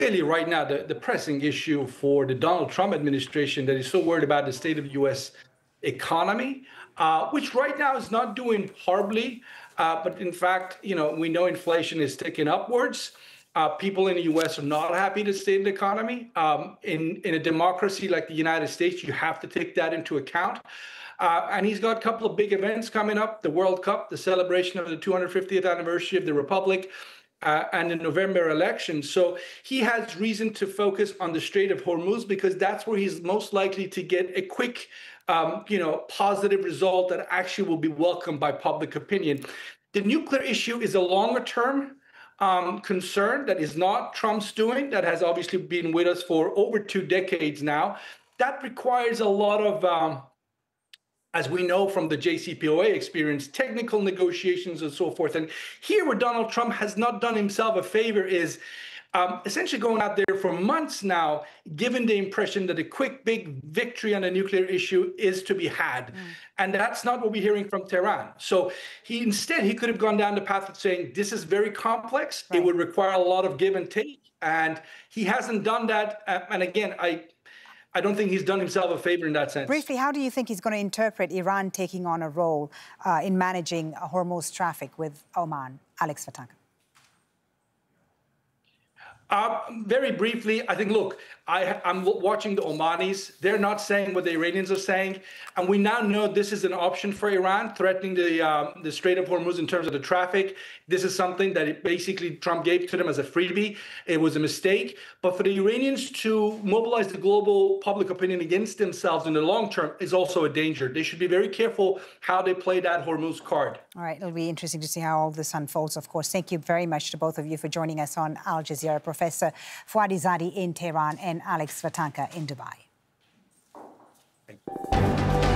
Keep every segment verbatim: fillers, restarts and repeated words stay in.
Clearly, right now, the, the pressing issue for the Donald Trump administration that is so worried about the state of the U S economy, uh, which right now is not doing horribly. Uh, but in fact, you know, we know inflation is ticking upwards. Uh, people in the U S are not happy to state of the economy. Um, in, in a democracy like the United States, you have to take that into account. Uh, and he's got a couple of big events coming up: the World Cup, the celebration of the two hundred fiftieth anniversary of the Republic, uh, and the November election. So he has reason to focus on the Strait of Hormuz because that's where he's most likely to get a quick, um, you know, positive result that actually will be welcomed by public opinion. The nuclear issue is a longer term um, concern that is not Trump's doing, that has obviously been with us for over two decades now. That requires a lot of, um, as we know from the J C P O A experience, technical negotiations and so forth. And here where Donald Trump has not done himself a favor is um, essentially going out there for months now, giving the impression that a quick, big victory on the nuclear issue is to be had. Mm. And that's not what we're hearing from Tehran. So he instead, he could have gone down the path of saying, this is very complex. Right. It would require a lot of give and take. And he hasn't done that. Uh, and again, I... I don't think he's done himself a favor in that sense. Briefly, how do you think he's going to interpret Iran taking on a role uh, in managing Hormuz traffic with Oman? Alex Vatanka. Uh, very briefly, I think, look, I, I'm watching the Omanis. They're not saying what the Iranians are saying. And we now know this is an option for Iran, threatening the, uh, the Strait of Hormuz in terms of the traffic. This is something that it basically Trump gave to them as a freebie. It was a mistake. But for the Iranians to mobilize the global public opinion against themselves in the long term is also a danger. They should be very careful how they play that Hormuz card. All right. It'll be interesting to see how all this unfolds, of course. Thank you very much to both of you for joining us on Al Jazeera. Professor Fouadi in Tehran and Alex Vatanka in Dubai. Thank you.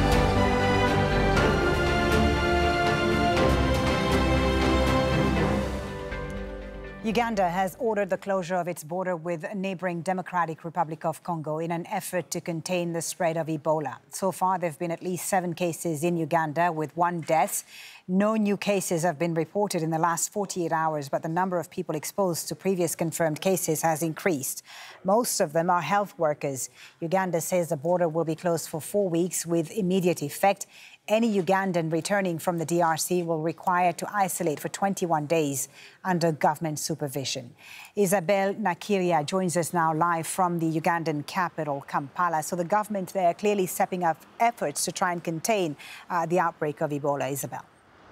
Uganda has ordered the closure of its border with neighboring Democratic Republic of Congo in an effort to contain the spread of Ebola. So far, there have been at least seven cases in Uganda with one death. No new cases have been reported in the last forty-eight hours, but the number of people exposed to previous confirmed cases has increased. Most of them are health workers. Uganda says the border will be closed for four weeks with immediate effect. Any Ugandan returning from the D R C will require to isolate for twenty-one days under government supervision. Isabel Nakiria joins us now live from the Ugandan capital, Kampala. So the government there clearly stepping up efforts to try and contain uh, the outbreak of Ebola. Isabel.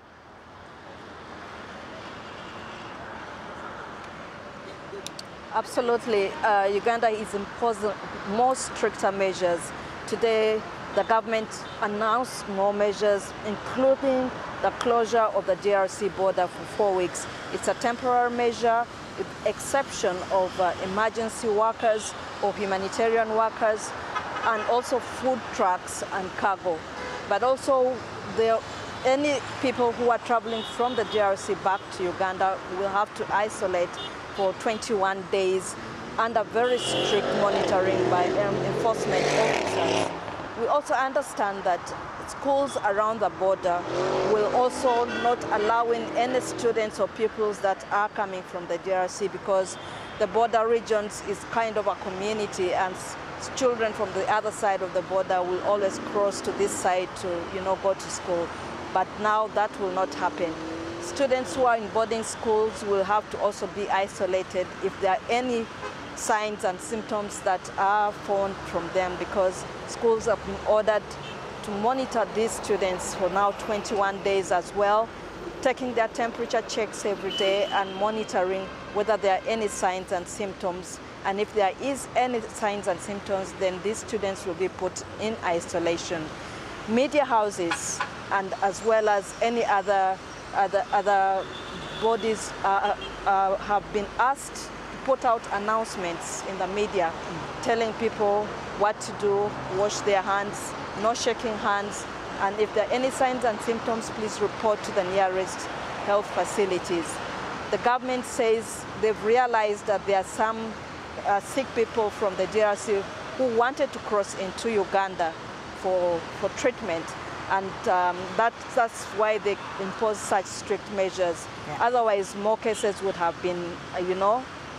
Absolutely. Uh, Uganda is imposing more stricter measures. Today, the government announced more measures, including the closure of the D R C border for four weeks. It's a temporary measure, with exception of uh, emergency workers or humanitarian workers, and also food trucks and cargo. But also, there, any people who are traveling from the D R C back to Uganda will have to isolate for twenty-one days under very strict monitoring by um, enforcement officers. We also understand that schools around the border will also not allowing any students or pupils that are coming from the D R C because the border regions is kind of a community, and children from the other side of the border will always cross to this side to, you know, go to school. But now that will not happen. Students who are in boarding schools will have to also be isolated if there are any signs and symptoms that are found from them, because schools have been ordered to monitor these students for now twenty-one days as well, taking their temperature checks every day and monitoring whether there are any signs and symptoms. And if there is any signs and symptoms, then these students will be put in isolation. Media houses and as well as any other Other, other bodies uh, uh, have been asked to put out announcements in the media telling people what to do, wash their hands, no shaking hands, and if there are any signs and symptoms, please report to the nearest health facilities. The government says they've realized that there are some uh, sick people from the D R C who wanted to cross into Uganda for, for treatment. And um, that, that's why they impose such strict measures. Yeah. Otherwise, more cases would have been, uh, you know,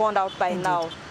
found out by Indeed. now.